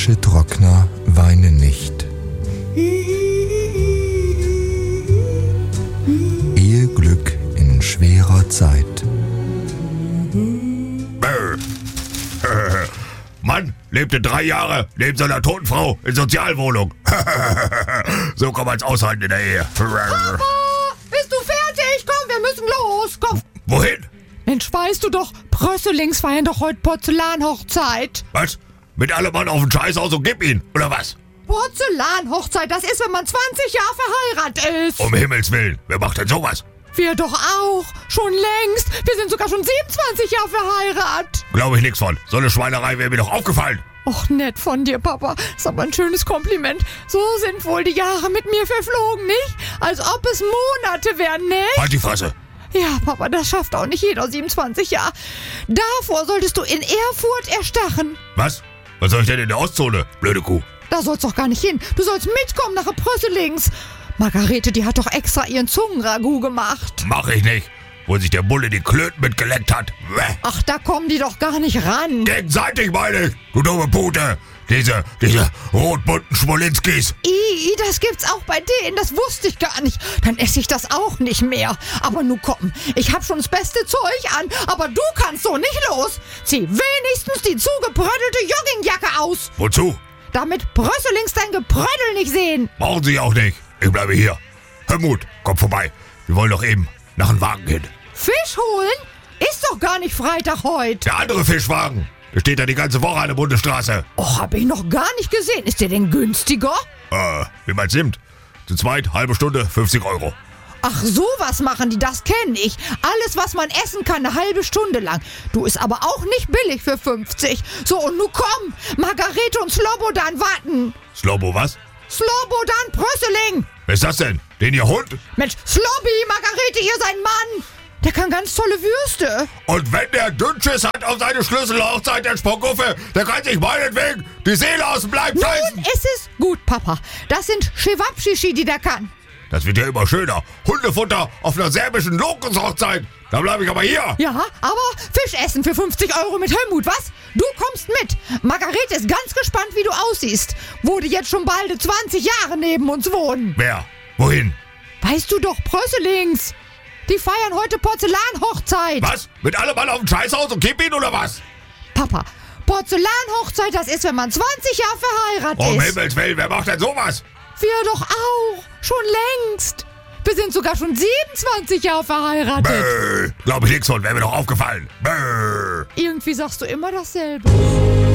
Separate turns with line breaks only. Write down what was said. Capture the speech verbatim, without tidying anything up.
Wäschetrockner weinen nicht. Eheglück in schwerer Zeit.
Mann lebte drei Jahre neben seiner toten Frau in Sozialwohnung. So kann man's aushalten in der Ehe.
Papa, bist du fertig? Komm, wir müssen los. Komm.
Wohin?
Mensch, weißt du doch, Brösselings feiern doch heute Porzellanhochzeit.
Was? Mit allem Mann auf den Scheißhaus und gib ihn, oder was?
Porzellanhochzeit, das ist, wenn man zwanzig Jahre verheiratet ist.
Um Himmels Willen, wer macht denn sowas?
Wir doch auch. Schon längst. Wir sind sogar schon siebenundzwanzig Jahre verheiratet.
Glaube ich nix von. So eine Schweinerei wäre mir doch aufgefallen.
Och, nett von dir, Papa. Ist aber ein schönes Kompliment. So sind wohl die Jahre mit mir verflogen, nicht? Als ob es Monate wären, nicht?
Halt die Fresse.
Ja, Papa, das schafft auch nicht jeder siebenundzwanzig Jahre. Davor solltest du in Erfurt erstachen.
Was? Was soll ich denn in der Ostzone, blöde Kuh?
Da sollst doch gar nicht hin. Du sollst mitkommen nach Brösselings. Margarete, die hat doch extra ihren Zungenragout gemacht.
Mach ich nicht. Wo sich der Bulle die Klöten mitgeleckt hat. Bäh.
Ach, da kommen die doch gar nicht ran.
Gegenseitig meine ich, du dumme Pute. Diese, diese rotbunten Schmolinskis.
I, das gibt's auch bei denen, das wusste ich gar nicht. Dann esse ich das auch nicht mehr. Aber nu komm, ich hab schon das beste Zeug an, aber du kannst so nicht los. Zieh wenigstens die zugebrödelte Joggingjacke aus.
Wozu?
Damit Brösselings dein Gebrödel nicht sehen.
Brauchen Sie auch nicht. Ich bleibe hier. Helmut, komm vorbei. Wir wollen doch eben nach dem Wagen hin.
Fisch holen? Ist doch gar nicht Freitag heute.
Der andere Fischwagen. Der steht da die ganze Woche an der Bundesstraße.
Oh, hab ich noch gar nicht gesehen. Ist der denn günstiger?
Äh, wie meinst du? Zu zweit, halbe Stunde, fünfzig Euro.
Ach, sowas machen die, das kenne ich. Alles, was man essen kann, eine halbe Stunde lang. Du, ist aber auch nicht billig für fünfzig. So, und nu komm. Margarete und Slobodan warten.
Slobo was?
Slobodan Brösseling.
Wer ist das denn? Den ihr Hund?
Mensch, Slobby, Margarete, ihr sein Mann. Der kann ganz tolle Würste.
Und wenn der Dünnschiss hat auf seine Schlüsselhochzeit, der Sponguffe, der kann sich meinetwegen die Seele aus dem Leib fressen.
Nun ist es gut, Papa. Das sind Chewabschichi, die der kann.
Das wird ja immer schöner. Hundefutter auf einer serbischen Lokushochzeit. Da bleibe ich aber hier.
Ja, aber Fisch essen für fünfzig Euro mit Helmut, was? Du kommst mit. Margarete ist ganz gespannt, wie du aussiehst. Wo die jetzt schon bald zwanzig Jahre neben uns wohnen.
Wer? Wohin?
Weißt du doch, Brösselings. Die feiern heute Porzellanhochzeit.
Was? Mit allem Mann auf dem Scheißhaus und kipp ihn oder was?
Papa, Porzellanhochzeit, das ist, wenn man zwanzig Jahre verheiratet
Um
ist.
Himmels Willen, wer macht denn sowas?
Wir doch auch. Schon längst. Wir sind sogar schon siebenundzwanzig Jahre verheiratet.
Bäh. Glaub ich nix von, wäre mir doch aufgefallen. Bäh.
Irgendwie sagst du immer dasselbe.